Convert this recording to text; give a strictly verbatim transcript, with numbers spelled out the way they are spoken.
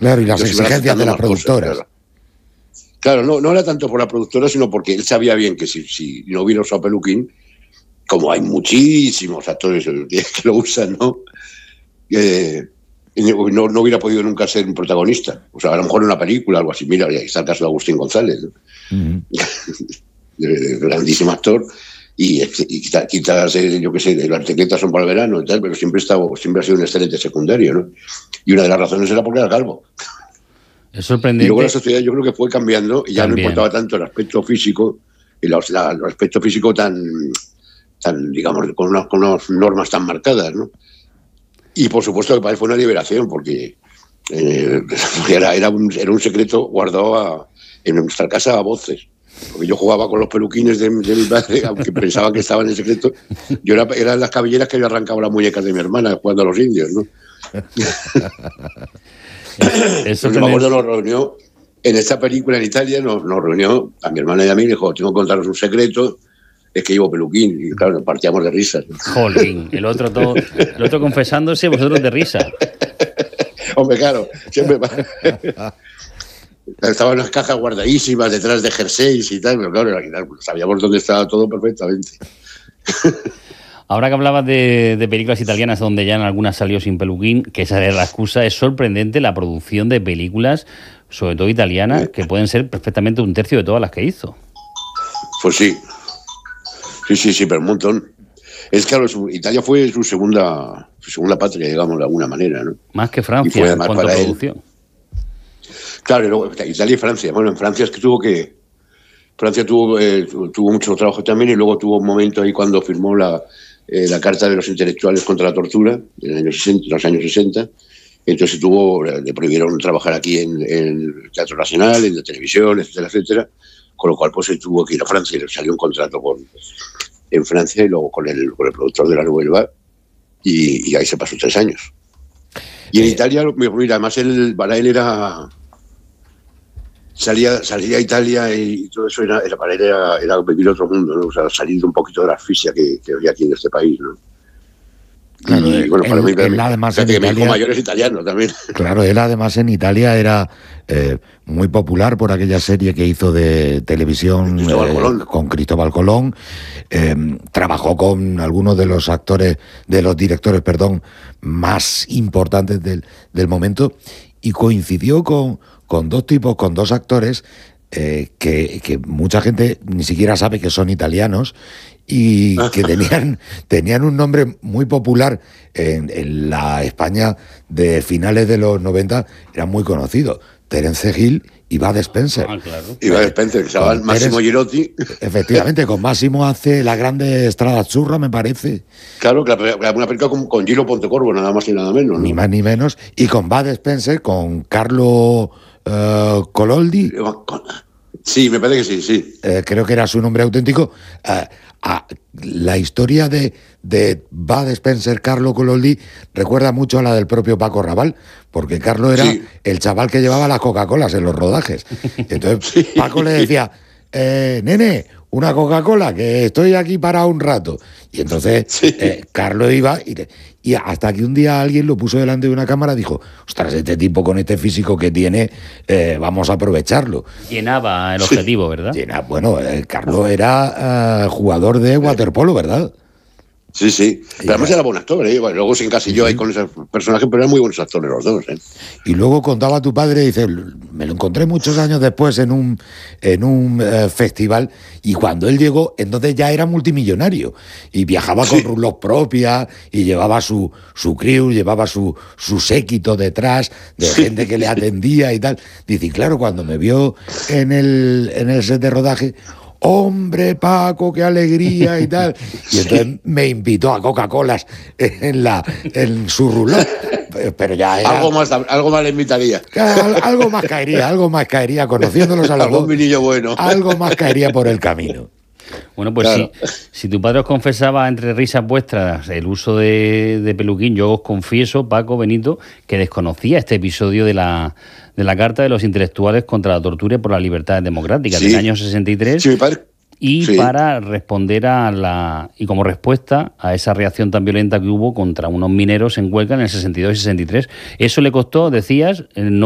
Claro, y las exigencias de la productora. Claro, claro no, no era tanto por la productora, sino porque él sabía bien que si, si no hubiera usado peluquín, como hay muchísimos actores que lo usan, ¿no? Eh, no, no hubiera podido nunca ser un protagonista. O sea, a lo mejor en una película, algo así. Mira, ahí está el caso de Agustín González, ¿no? Uh-huh. Grandísimo actor. Y, y quizás, yo qué sé, las tecletas son para el verano y tal, pero siempre, está, siempre ha sido un excelente secundario, ¿no? Y una de las razones era porque era calvo. Es sorprendente. Y luego la sociedad yo creo que fue cambiando y ya También. no importaba tanto el aspecto físico, el, la, el aspecto físico tan, tan digamos, con unas, con unas normas tan marcadas, ¿no? Y por supuesto que para él fue una liberación, porque eh, era, era, un, era un secreto guardado a, en nuestra casa a voces. Porque yo jugaba con los peluquines de, de mi padre, aunque pensaba que estaba en el secreto. Yo era, eran las cabelleras que yo arrancaba las muñecas de mi hermana jugando a los indios, ¿no? Eso me acuerdo, nos reunió en esta película en Italia, nos, nos reunió a mi hermana y a mí y dijo, tengo que contaros un secreto, es que llevo peluquín. Y claro, nos partíamos de risas, ¿no? Jolín, el otro, todo, el otro confesándose, vosotros de risa. Hombre, claro, siempre... Estaban unas cajas guardadísimas detrás de jerseys y tal, pero claro, sabíamos dónde estaba todo perfectamente. Ahora que hablabas de, de películas italianas donde ya en algunas salió sin peluquín, que esa era la excusa, es sorprendente la producción de películas, sobre todo italianas, que pueden ser perfectamente un tercio de todas las que hizo. Pues sí, sí, sí, sí, pero un montón. Es claro, su, Italia fue su segunda, su segunda patria, digamos, de alguna manera, ¿no? Más que Francia en cuanto a producción. Él. Claro, y luego Italia y Francia. Bueno, en Francia es que tuvo que... Francia tuvo, eh, tuvo mucho trabajo también y luego tuvo un momento ahí cuando firmó la, eh, la Carta de los Intelectuales contra la Tortura, en los, años sesenta, los años sesenta. Entonces tuvo, le prohibieron trabajar aquí en, en el Teatro Nacional, en la televisión, etcétera, etcétera. Con lo cual pues él tuvo que ir a Francia y le salió un contrato con, en Francia y luego con el, con el productor de la Nouvelle Vague y, y ahí se pasó tres años. Y en eh. Italia, mira, además él, para él era... Salía, salía a Italia y todo eso era, era para él era, era vivir otro mundo, ¿no? O sea, salir un poquito de la asfixia que, que había aquí en este país, ¿no? Claro, y, bueno, para él, mí, él mí, además en que Italia, mi hijo mayor es italiano también. Claro, él además en Italia era eh, muy popular por aquella serie que hizo de televisión Cristóbal eh, Colón. con Cristóbal Colón. Eh, trabajó con algunos de los actores, de los directores, perdón, más importantes del, del momento y coincidió con, con dos tipos, con dos actores eh, que, que mucha gente ni siquiera sabe que son italianos y que tenían, tenían un nombre muy popular en, en la España de finales de los noventa, eran muy conocidos, Terence Hill y Bud Spencer. Ah, claro. Y Bud Spencer, que se llama Máximo Girotti. Efectivamente, con Máximo hace La Grande Strada Azzurra, me parece. Claro, que una película con, con Giro Pontecorvo, nada más y nada menos, ¿no? Ni más ni menos. Y con Bud Spencer, con Carlo uh, Cololdi. Sí, me parece que sí, sí. Eh, creo que era su nombre auténtico. Uh, a la historia de, de Bud Spencer, Carlo Cololdi, recuerda mucho a la del propio Paco Raval, porque Carlo era sí. el chaval que llevaba las Coca-Colas en los rodajes. Entonces sí. Paco le decía, eh, nene, una Coca-Cola, que estoy aquí parado un rato. Y entonces sí. eh, Carlo iba y, y hasta que un día alguien lo puso delante de una cámara y dijo, ostras, este tipo con este físico que tiene, eh, vamos a aprovecharlo. Llenaba el objetivo, sí. ¿verdad? Llena, bueno, eh, Carlo era uh, jugador de waterpolo, ¿verdad? Sí, sí. Pero además era buen actor, ¿eh? Bueno, luego se encasilló sí. ahí con ese personaje, pero eran muy buenos actores los dos, ¿eh? Y luego contaba tu padre, dice, me lo encontré muchos años después en un, en un eh, festival, y cuando él llegó, entonces ya era multimillonario, y viajaba sí. con rulos propias, y llevaba su, su crew, llevaba su, su séquito detrás, de sí. gente que le atendía y tal. Dice, y claro, cuando me vio en el, en el set de rodaje, hombre, Paco, qué alegría y tal. Y entonces sí. me invitó a Coca-Colas en, la, en su rulón. Pero ya era... Algo más, algo más le invitaría. Algo más caería, algo más caería, conociéndolos a los dos. Algún vinillo bueno. Algo más caería por el camino. Bueno, pues claro. si, si tu padre os confesaba entre risas vuestras el uso de, de peluquín, yo os confieso, Paco, Benito, que desconocía este episodio de la... de la Carta de los Intelectuales contra la Tortura y por las Libertades Democráticas, sí. del año sesenta y tres, sí, mi padre. y sí. para responder a la y como respuesta a esa reacción tan violenta que hubo contra unos mineros en Huelva en el sesenta y dos y sesenta y tres. Eso le costó, decías, no